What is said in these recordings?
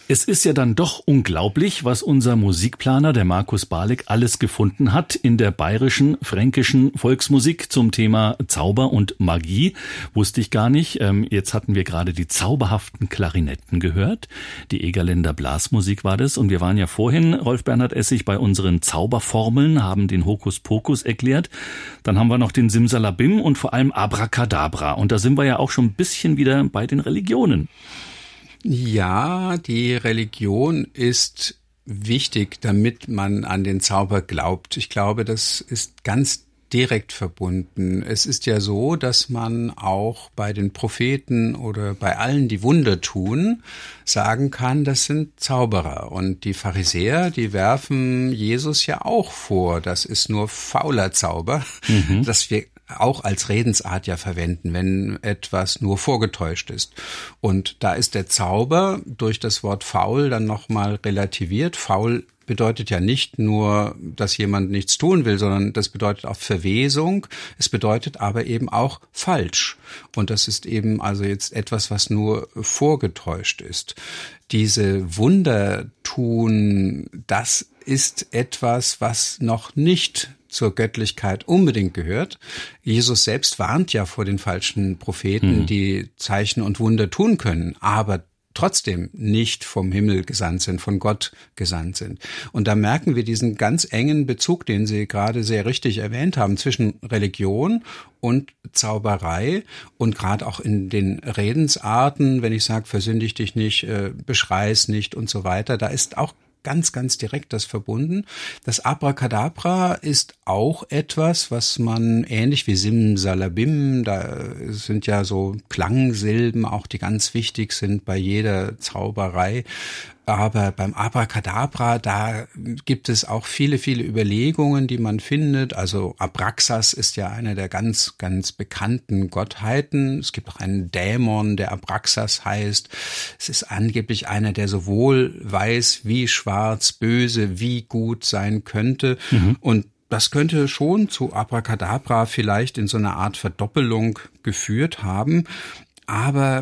Es ist ja dann doch unglaublich, was unser Musikplaner, der Markus Barlik, alles gefunden hat in der bayerischen, fränkischen Volksmusik zum Thema Zauber und Magie. Wusste ich gar nicht. Jetzt hatten wir gerade die zauberhaften Klarinetten gehört. Die Egerländer Blasmusik war das. Und wir waren ja vorhin, Rolf Bernhard Essig, bei unseren Zauberformeln, haben den Hokuspokus erklärt. Dann haben wir noch den Simsalabim und vor allem Abracadabra. Und da sind wir ja auch schon ein bisschen wieder bei den Religionen. Ja, die Religion ist wichtig, damit man an den Zauber glaubt. Ich glaube, das ist ganz direkt verbunden. Es ist ja so, dass man auch bei den Propheten oder bei allen, die Wunder tun, sagen kann, das sind Zauberer. Und die Pharisäer, die werfen Jesus ja auch vor, das ist nur fauler Zauber, dass wir auch als Redensart ja verwenden, wenn etwas nur vorgetäuscht ist. Und da ist der Zauber durch das Wort faul dann nochmal relativiert. Faul bedeutet ja nicht nur, dass jemand nichts tun will, sondern das bedeutet auch Verwesung. Es bedeutet aber eben auch falsch. Und das ist eben also jetzt etwas, was nur vorgetäuscht ist. Diese Wunder tun, das ist etwas, was noch nicht zur Göttlichkeit unbedingt gehört. Jesus selbst warnt ja vor den falschen Propheten, die Zeichen und Wunder tun können, aber trotzdem nicht vom Himmel gesandt sind, von Gott gesandt sind. Und da merken wir diesen ganz engen Bezug, den Sie gerade sehr richtig erwähnt haben, zwischen Religion und Zauberei und gerade auch in den Redensarten, wenn ich sage, versündig dich nicht, beschrei's nicht und so weiter, da ist auch ganz, ganz direkt das verbunden. Das Abracadabra ist auch etwas, was man ähnlich wie Simsalabim, da sind ja so Klangsilben auch, die ganz wichtig sind bei jeder Zauberei. Aber beim Abracadabra, da gibt es auch viele, viele Überlegungen, die man findet. Also Abraxas ist ja eine der ganz, ganz bekannten Gottheiten. Es gibt auch einen Dämon, der Abraxas heißt. Es ist angeblich einer, der sowohl weiß, wie schwarz, böse, wie gut sein könnte. Und das könnte schon zu Abracadabra vielleicht in so einer Art Verdoppelung geführt haben. Aber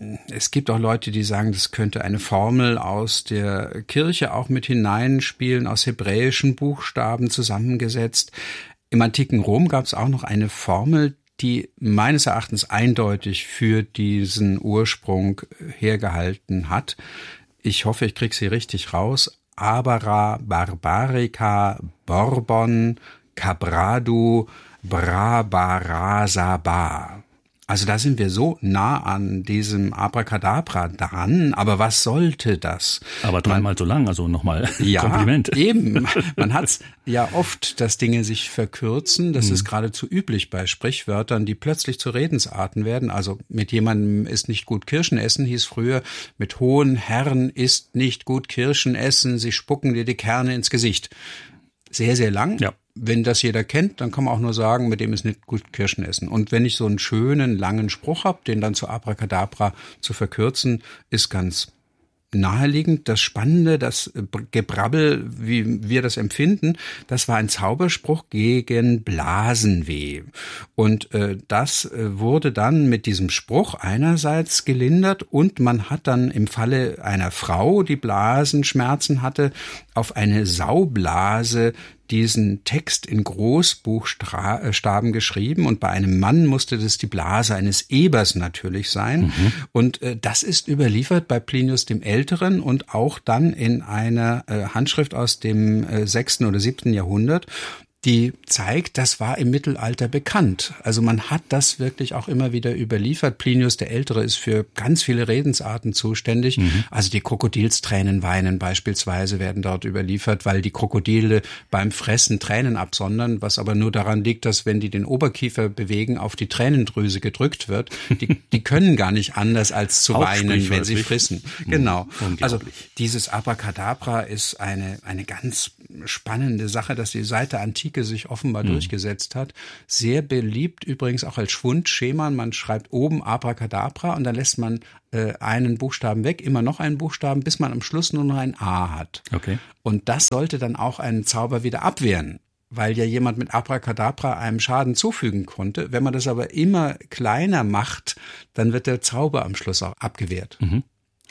es gibt auch Leute, die sagen, das könnte eine Formel aus der Kirche auch mit hineinspielen, aus hebräischen Buchstaben zusammengesetzt. Im antiken Rom gab es auch noch eine Formel, die meines Erachtens eindeutig für diesen Ursprung hergehalten hat. Ich hoffe, ich kriege sie richtig raus. Abara, Barbarica, Borbon, Cabradu, Brabarasaba. Also da sind wir so nah an diesem Abracadabra dran, aber was sollte das? Aber dreimal so lang, also nochmal Kompliment. Ja, eben. Man hat's ja oft, dass Dinge sich verkürzen. Das ist geradezu üblich bei Sprichwörtern, die plötzlich zu Redensarten werden. Also mit jemandem ist nicht gut Kirschen essen, hieß früher, mit hohen Herren ist nicht gut Kirschen essen, sie spucken dir die Kerne ins Gesicht. Sehr, sehr lang. Ja. Wenn das jeder kennt, dann kann man auch nur sagen, mit dem ist nicht gut Kirschen essen. Und wenn ich so einen schönen, langen Spruch habe, den dann zu Abracadabra zu verkürzen, ist ganz naheliegend. Das Spannende, das Gebrabbel, wie wir das empfinden, das war ein Zauberspruch gegen Blasenweh. Und das wurde dann mit diesem Spruch einerseits gelindert und man hat dann im Falle einer Frau, die Blasenschmerzen hatte, auf eine Saublase diesen Text in Großbuchstaben geschrieben und bei einem Mann musste das die Blase eines Ebers natürlich sein. Und das ist überliefert bei Plinius dem Älteren und auch dann in einer Handschrift aus dem 6. oder 7. Jahrhundert, die zeigt, das war im Mittelalter bekannt. Also man hat das wirklich auch immer wieder überliefert. Plinius der Ältere ist für ganz viele Redensarten zuständig. Also die Krokodilstränen weinen beispielsweise werden dort überliefert, weil die Krokodile beim Fressen Tränen absondern, was aber nur daran liegt, dass wenn die den Oberkiefer bewegen, auf die Tränendrüse gedrückt wird. Die können gar nicht anders als zu weinen, wenn sie frissen. Genau. Also dieses Abracadabra ist eine ganz spannende Sache, dass die seit der Antike sich offenbar durchgesetzt hat. Sehr beliebt übrigens auch als Schwundschema. Man schreibt oben Abracadabra und dann lässt man einen Buchstaben weg, immer noch einen Buchstaben, bis man am Schluss nur noch ein A hat. Okay. Und das sollte dann auch einen Zauber wieder abwehren, weil ja jemand mit Abracadabra einem Schaden zufügen konnte. Wenn man das aber immer kleiner macht, dann wird der Zauber am Schluss auch abgewehrt.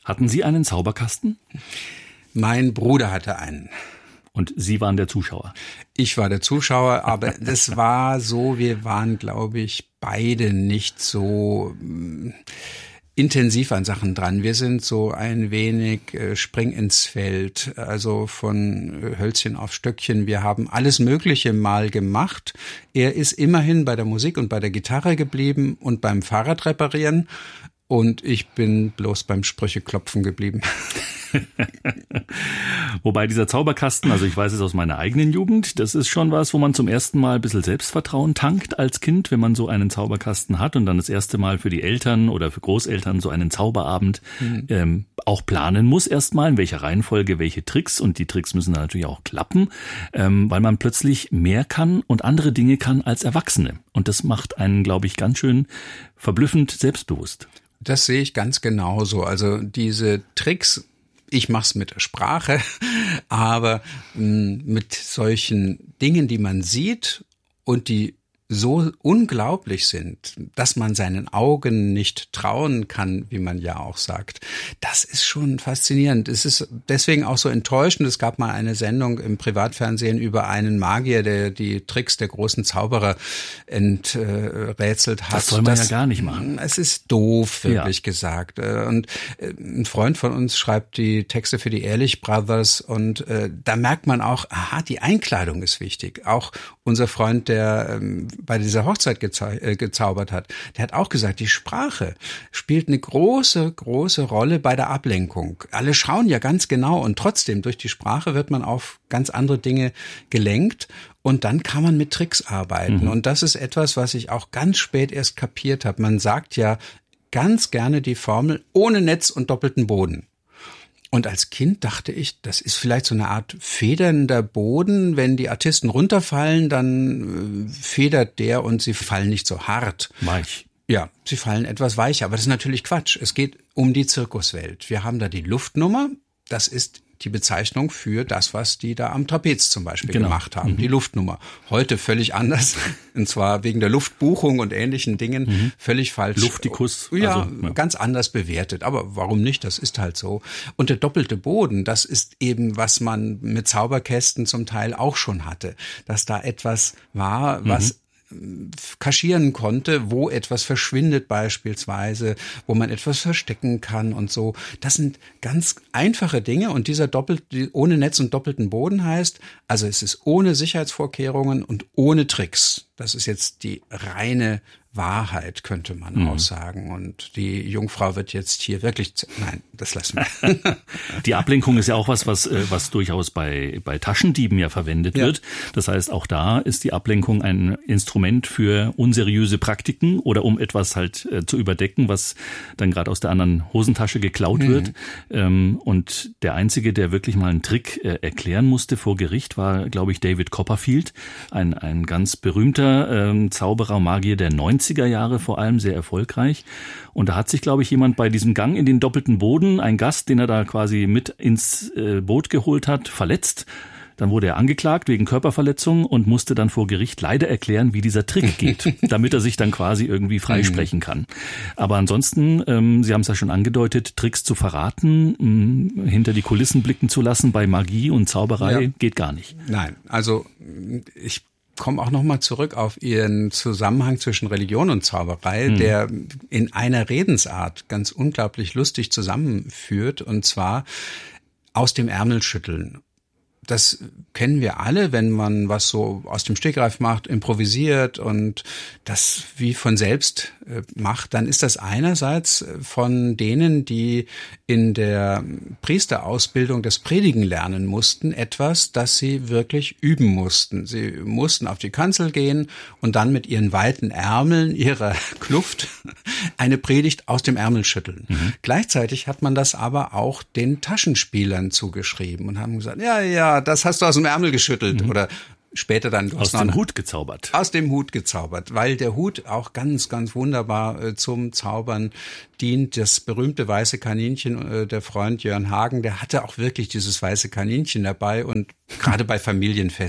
Hatten Sie einen Zauberkasten? Mein Bruder hatte einen. Und Sie waren der Zuschauer? Ich war der Zuschauer, aber das war so, wir waren, glaube ich, beide nicht so intensiv an Sachen dran. Wir sind so ein wenig Spring ins Feld, also von Hölzchen auf Stöckchen. Wir haben alles Mögliche mal gemacht. Er ist immerhin bei der Musik und bei der Gitarre geblieben und beim Fahrrad reparieren. Und ich bin bloß beim Sprücheklopfen geblieben. Wobei dieser Zauberkasten, also ich weiß es aus meiner eigenen Jugend, das ist schon was, wo man zum ersten Mal ein bisschen Selbstvertrauen tankt als Kind, wenn man so einen Zauberkasten hat und dann das erste Mal für die Eltern oder für Großeltern so einen Zauberabend auch planen muss erstmal, in welcher Reihenfolge welche Tricks, und die Tricks müssen dann natürlich auch klappen, weil man plötzlich mehr kann und andere Dinge kann als Erwachsene. Und das macht einen, glaube ich, ganz schön verblüffend selbstbewusst. Das sehe ich ganz genauso. Also diese Tricks, ich mach's mit der Sprache, aber mit solchen Dingen, die man sieht und die so unglaublich sind, dass man seinen Augen nicht trauen kann, wie man ja auch sagt. Das ist schon faszinierend. Es ist deswegen auch so enttäuschend. Es gab mal eine Sendung im Privatfernsehen über einen Magier, der die Tricks der großen Zauberer enträtselt hat. Das soll man ja gar nicht machen. Es ist doof, wirklich gesagt. Und ein Freund von uns schreibt die Texte für die Ehrlich Brothers und da merkt man auch, aha, die Einkleidung ist wichtig. Auch unser Freund, der bei dieser Hochzeit gezaubert hat, der hat auch gesagt, die Sprache spielt eine große, große Rolle bei der Ablenkung. Alle schauen ja ganz genau und trotzdem durch die Sprache wird man auf ganz andere Dinge gelenkt und dann kann man mit Tricks arbeiten. Und das ist etwas, was ich auch ganz spät erst kapiert habe. Man sagt ja ganz gerne die Formel ohne Netz und doppelten Boden. Und als Kind dachte ich, das ist vielleicht so eine Art federnder Boden. Wenn die Artisten runterfallen, dann federt der und sie fallen nicht so hart. Weich. Ja, sie fallen etwas weicher. Aber das ist natürlich Quatsch. Es geht um die Zirkuswelt. Wir haben da die Luftnummer. Das ist die Bezeichnung für das, was die da am Trapez zum Beispiel gemacht haben. Die Luftnummer. Heute völlig anders. Und zwar wegen der Luftbuchung und ähnlichen Dingen völlig falsch. Luftikus. Ja, also, ganz anders bewertet. Aber warum nicht? Das ist halt so. Und der doppelte Boden, das ist eben, was man mit Zauberkästen zum Teil auch schon hatte. Dass da etwas war, was kaschieren konnte, wo etwas verschwindet beispielsweise, wo man etwas verstecken kann und so. Das sind ganz einfache Dinge und dieser ohne Netz und doppelten Boden heißt, also es ist ohne Sicherheitsvorkehrungen und ohne Tricks. Das ist jetzt die reine Wahrheit, könnte man auch sagen. Und die Jungfrau wird jetzt hier wirklich, nein, das lassen wir. Die Ablenkung ist ja auch was durchaus bei Taschendieben ja verwendet wird. Das heißt, auch da ist die Ablenkung ein Instrument für unseriöse Praktiken oder um etwas halt zu überdecken, was dann gerade aus der anderen Hosentasche geklaut wird. Und der Einzige, der wirklich mal einen Trick erklären musste vor Gericht, war, glaube ich, David Copperfield, ein ganz berühmter Zauberer, Magier der 90er Jahre vor allem, sehr erfolgreich. Und da hat sich, glaube ich, jemand bei diesem Gang in den doppelten Boden, ein Gast, den er da quasi mit ins Boot geholt hat, verletzt. Dann wurde er angeklagt wegen Körperverletzung und musste dann vor Gericht leider erklären, wie dieser Trick geht, damit er sich dann quasi irgendwie freisprechen kann. Aber ansonsten, Sie haben es ja schon angedeutet, Tricks zu verraten, hinter die Kulissen blicken zu lassen bei Magie und Zauberei geht gar nicht. Nein, also ich komme auch nochmal zurück auf Ihren Zusammenhang zwischen Religion und Zauberei, der in einer Redensart ganz unglaublich lustig zusammenführt, und zwar aus dem Ärmel schütteln. Das kennen wir alle, wenn man was so aus dem Stegreif macht, improvisiert und das wie von selbst macht, dann ist das einerseits von denen, die in der Priesterausbildung das Predigen lernen mussten, etwas, das sie wirklich üben mussten. Sie mussten auf die Kanzel gehen und dann mit ihren weiten Ärmeln ihrer Kluft eine Predigt aus dem Ärmel schütteln. Gleichzeitig hat man das aber auch den Taschenspielern zugeschrieben und haben gesagt, ja, das hast du aus dem Ärmel geschüttelt oder später dann aus dem Hut gezaubert. Aus dem Hut gezaubert, weil der Hut auch ganz, ganz wunderbar zum Zaubern dient. Das berühmte weiße Kaninchen, der Freund Jörn Hagen, der hatte auch wirklich dieses weiße Kaninchen dabei und gerade bei Familienfesten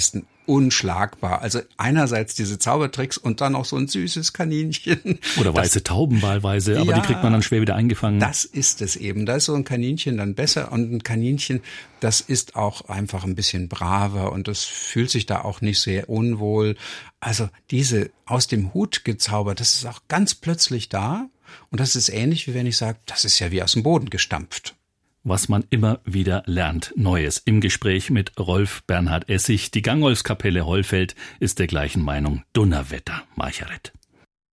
unschlagbar. Also einerseits diese Zaubertricks und dann auch so ein süßes Kaninchen. Oder weiße Tauben wahlweise, aber die kriegt man dann schwer wieder eingefangen. Das ist es eben. Da ist so ein Kaninchen dann besser und ein Kaninchen, das ist auch einfach ein bisschen braver und das fühlt sich da auch nicht sehr unwohl. Also diese aus dem Hut gezaubert, das ist auch ganz plötzlich da und das ist ähnlich, wie wenn ich sage, das ist ja wie aus dem Boden gestampft. Was man immer wieder lernt. Neues im Gespräch mit Rolf Bernhard Essig. Die Gangolfskapelle Hollfeld ist der gleichen Meinung. Donnerwetter, Margaret.